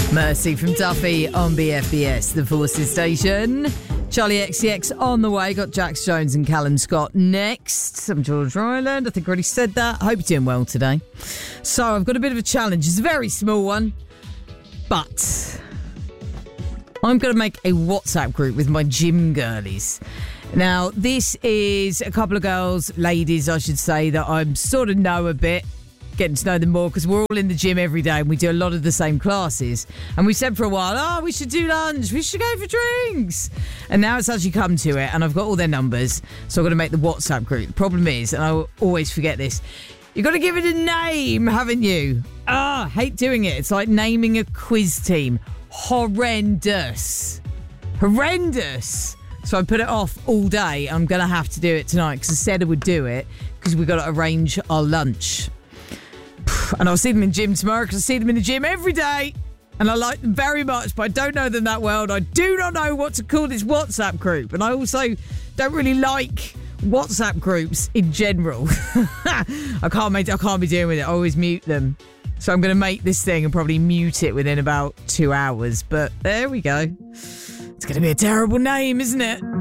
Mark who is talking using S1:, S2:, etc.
S1: Mercy from Duffy on BFBS, the Forces Station. Charlie XCX on the way. Got Jax Jones and Callum Scott next. I'm George Ryland. I think I already said that. I hope you're doing well today. So I've got a bit of a challenge. It's a very small one, but I'm going to make a WhatsApp group with my gym girlies. Now, this is a couple of girls, ladies, I should say, that I sort of know a bit. Getting to know them more because we're all in the gym every day and we do a lot of the same classes. And we said for a while, we should do lunch, we should go for drinks. And now it's actually come to it and I've got all their numbers. So I'm going to make the WhatsApp group. The problem is, and I always forget this, you've got to give it a name, haven't you? Hate doing it. It's like naming a quiz team. Horrendous. So I put it off all day. I'm going to have to do it tonight because I said I would do it because we've got to arrange our lunch. And I'll see them in gym tomorrow because I see them in the gym every day. And I like them very much, but I don't know them that well. And I do not know what to call this WhatsApp group. And I also don't really like WhatsApp groups in general. I can't be dealing with it. I always mute them. So I'm going to make this thing and probably mute it within about 2 hours. But there we go. It's going to be a terrible name, isn't it?